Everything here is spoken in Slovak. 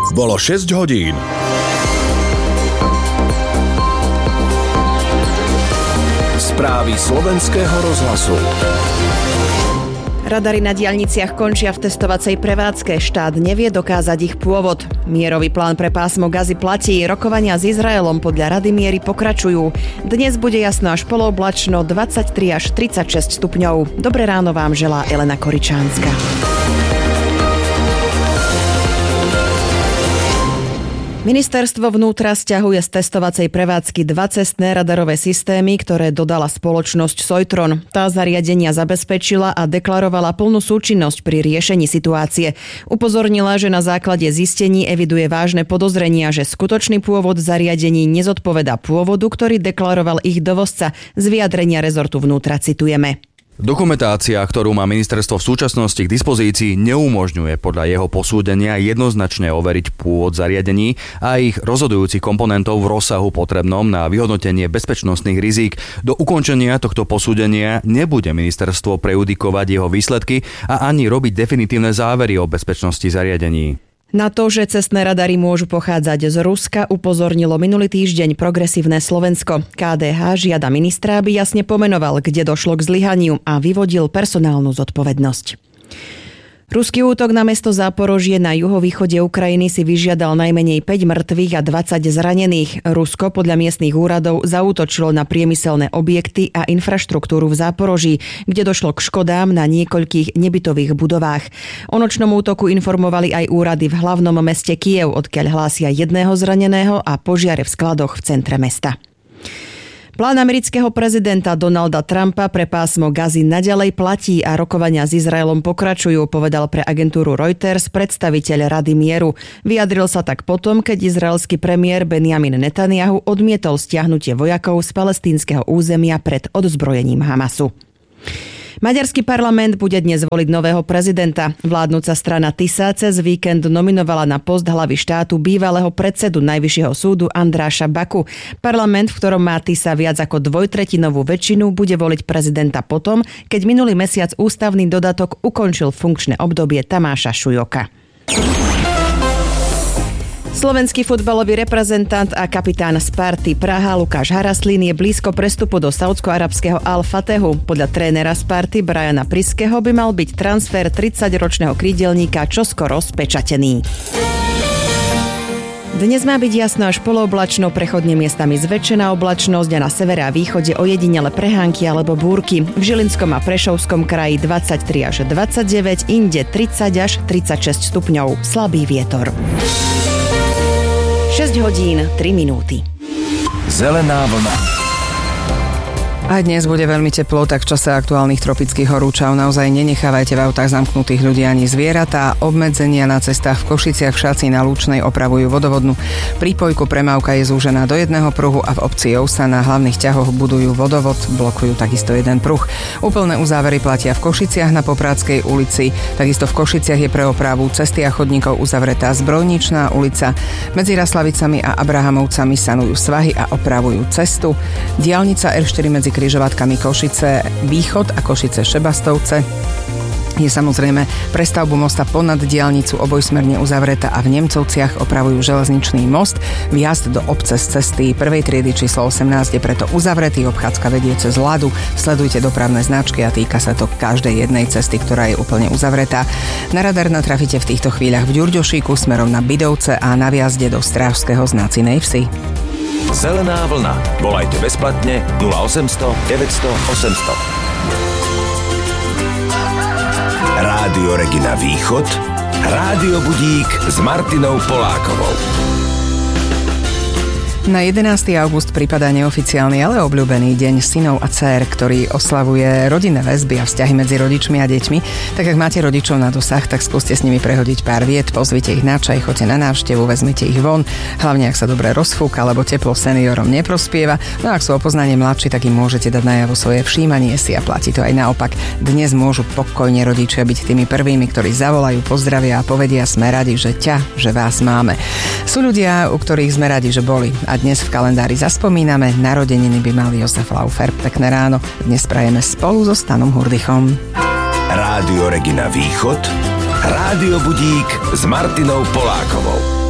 Bolo 6 hodín. Správy Slovenského rozhlasu. Radary na diaľniciach končia v testovacej prevádzke. Štát nevie dokázať ich pôvod. Mierový plán pre pásmo Gazy platí. Rokovania s Izraelom podľa Rady miery pokračujú. Dnes bude jasno až polooblačno, 23 až 36 stupňov. Dobré ráno vám želá Elena Koričánska. Ministerstvo vnútra sťahuje z testovacej prevádzky 2 cestné radarové systémy, ktoré dodala spoločnosť Soitron. Tá zariadenia zabezpečila a deklarovala plnú súčinnosť pri riešení situácie. Upozornila, že na základe zistení eviduje vážne podozrenia, že skutočný pôvod zariadení nezodpovedá pôvodu, ktorý deklaroval ich dovozca. Z vyjadrenia rezortu vnútra citujeme. Dokumentácia, ktorú má ministerstvo v súčasnosti k dispozícii, neumožňuje podľa jeho posúdenia jednoznačne overiť pôvod zariadení a ich rozhodujúcich komponentov v rozsahu potrebnom na vyhodnotenie bezpečnostných rizík. Do ukončenia tohto posúdenia nebude ministerstvo prejudikovať jeho výsledky a ani robiť definitívne závery o bezpečnosti zariadení. Na to, že cestné radary môžu pochádzať z Ruska, upozornilo minulý týždeň Progresívne Slovensko. KDH žiada ministra, aby jasne pomenoval, kde došlo k zlyhaniu a vyvodil personálnu zodpovednosť. Ruský útok na mesto Záporožie na juhovýchode Ukrajiny si vyžiadal najmenej 5 mŕtvych a 20 zranených. Rusko podľa miestnych úradov zaútočilo na priemyselné objekty a infraštruktúru v Záporoží, kde došlo k škodám na niekoľkých nebytových budovách. O nočnom útoku informovali aj úrady v hlavnom meste Kyjev, odkiaľ hlásia 1 zraneného a požiare v skladoch v centre mesta. Plán amerického prezidenta Donalda Trumpa pre pásmo Gazy naďalej platí a rokovania s Izraelom pokračujú, povedal pre agentúru Reuters predstaviteľ Rady mieru. Vyjadril sa tak potom, keď izraelský premiér Benjamin Netanjahu odmietol stiahnutie vojakov z palestínskeho územia pred odzbrojením Hamasu. Maďarský parlament bude dnes voliť nového prezidenta. Vládnuca strana TISA cez víkend nominovala na post hlavy štátu bývalého predsedu Najvyššieho súdu Andráša Baku. Parlament, v ktorom má TISA viac ako 2/3 väčšinu, bude voliť prezidenta potom, keď minulý mesiac ústavný dodatok ukončil funkčné obdobie Tamáša Šujoka. Slovenský futbalový reprezentant a kapitán Sparty Praha Lukáš Haraslín je blízko prestupu do saúdsko-arabského Al-Fatehu. Podľa trénera Sparty Briana Priskeho by mal byť transfer 30-ročného krídelníka čoskoro spečatený. Dnes má byť jasno až polooblačno, prechodne miestami zväčšená oblačnosť a na severe a východe ojedinele prehánky alebo búrky. V Žilinskom a Prešovskom kraji 23 až 29, inde 30 až 36 stupňov. Slabý vietor. 6 hodín, 3 minúty. Zelená vlna. Aj dnes bude veľmi teplo, tak v čase aktuálnych tropických horúčav naozaj nenechávajte v autách zamknutých ľudí ani zvieratá. Obmedzenia na cestách v Košiciach, v Šaci na Lučnej opravujú vodovodnú. Prípojku Premávka je zúžená do jedného pruhu a v obci Jousa na hlavných ťahoch budujú vodovod, blokujú takisto jeden pruh. Úplné uzávery platia v Košiciach na Popradskej ulici. Takisto v Košiciach je pre opravu cesty a chodníkov uzavretá Zbrojničná ulica. Medzi Raslavicami a Abrahamovcami sanujú svahy a opravujú cestu. Diaľnica R4 medzi križovatkami Košice Východ a Košice Šebastovce je samozrejme pre stavbu mosta ponad diaľnicu obojsmerne uzavretá a v Nemcovciach opravujú železničný most. Vjazd do obce z cesty 1. triedy číslo 18 je preto uzavretý, obchádzka vedie cez Ladu. Sledujte dopravné značky a týka sa to každej jednej cesty, ktorá je úplne uzavretá. Na radar natrafíte v týchto chvíľach v Ďurďošíku smerom na Bidovce a na vjazde do Strážského z Nacinej Vsi. Zelená vlna. Volajte bezplatne 0800 900 800. Rádio Regina Východ. Rádio Budík s Martinou Polákovou. Na 11. august pripadá neoficiálny, ale obľúbený deň synov a dcér, ktorý oslavuje rodinné väzby a vzťahy medzi rodičmi a deťmi. Tak ak máte rodičov na dosah, tak skúste s nimi prehodiť pár viet, pozvite ich na čaj, choďte na návštevu, vezmite ich von, hlavne ak sa dobre rozfúka, alebo teplo seniorom neprospieva. No a ak sú o poznanie mladší, tak im môžete dať najavo svoje všímanie si a platí to aj naopak. Dnes môžu pokojne rodičia byť tými prvými, ktorí zavolajú, pozdravia a povedia: sme radi, že vás máme. Sú ľudia, u ktorých sme radi, že boli. A dnes v kalendári zaspomíname, narodeniny by mal Jozef Laufer. Pekné ráno, dnes prajeme spolu so Stanom Hurdychom. Rádio Regina Východ, Rádio Budík s Martinou Polákovou.